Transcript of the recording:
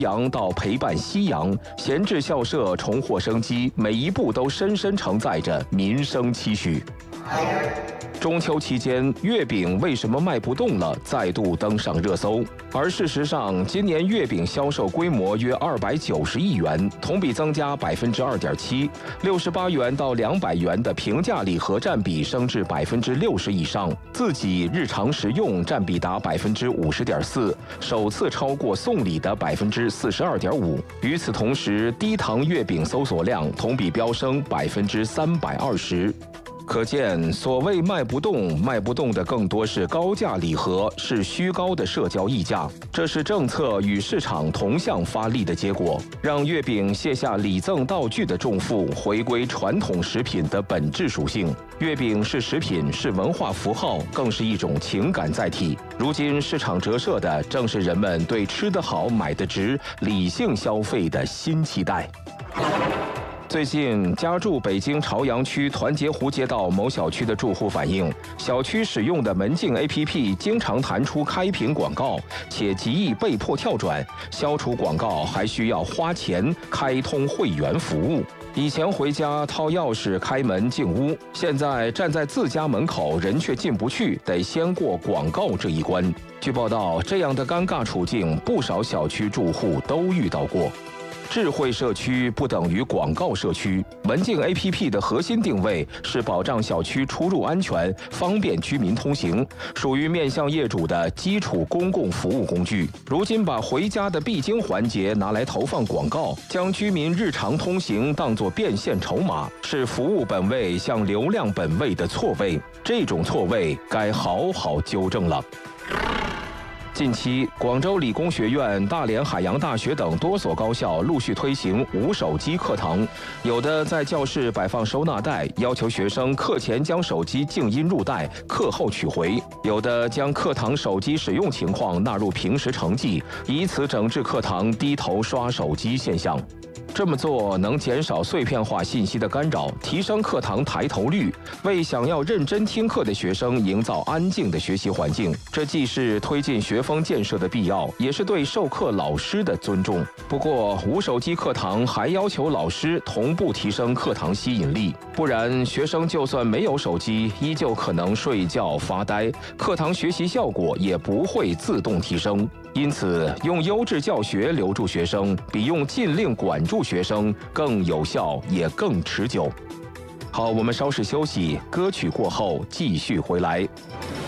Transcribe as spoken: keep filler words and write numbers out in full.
阳到陪伴夕阳，闲置校舍重获生机，每一步都深深承载着民生期许。中秋期间，月饼为什么卖不动了？再度登上热搜。而事实上，今年月饼销售规模约二百九十亿元，同比增加百分之二点七，六十八元到两百元的平价礼盒占比升至百分之六十以上，自己日常食用占比达百分之五十点四，首次超过送礼的百分之四十二点五。与此同时，低糖月饼搜索量同比飙升百分之三百二十。可见，所谓卖不动，卖不动的更多是高价礼盒，是虚高的社交溢价。这是政策与市场同向发力的结果，让月饼卸下礼赠道具的重负，回归传统食品的本质属性。月饼是食品，是文化符号，更是一种情感载体。如今市场折射的，正是人们对吃得好、买得值、理性消费的新期待。最近，家住北京朝阳区团结湖街道某小区的住户反映，小区使用的门禁 A P P 经常弹出开屏广告，且极易被迫跳转。消除广告还需要花钱开通会员服务。以前回家掏钥匙开门进屋，现在站在自家门口人却进不去，得先过广告这一关。据报道，这样的尴尬处境，不少小区住户都遇到过。智慧社区不等于广告社区。门禁 A P P 的核心定位是保障小区出入安全，方便居民通行，属于面向业主的基础公共服务工具。如今把回家的必经环节拿来投放广告，将居民日常通行当作变现筹码，是服务本位向流量本位的错位。这种错位该好好纠正了。近期，广州理工学院、大连海洋大学等多所高校陆续推行无手机课堂，有的在教室摆放收纳袋，要求学生课前将手机静音入袋，课后取回；有的将课堂手机使用情况纳入平时成绩，以此整治课堂低头刷手机现象。这么做能减少碎片化信息的干扰，提升课堂抬头率，为想要认真听课的学生营造安静的学习环境。这既是推进学风建设的必要，也是对授课老师的尊重。不过，无手机课堂还要求老师同步提升课堂吸引力，不然学生就算没有手机，依旧可能睡觉发呆，课堂学习效果也不会自动提升。因此，用优质教学留住学生，比用禁令管住学生更有效，也更持久。好，我们稍事休息，歌曲过后继续回来。